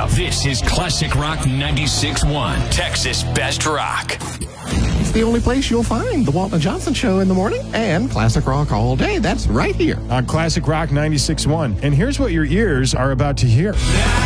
This is Classic Rock 96.1, Texas Best Rock. It's the only place you'll find the Walton Johnson Show in the morning and Classic Rock all day. That's right here on Classic Rock 96.1. And here's what your ears are about to hear.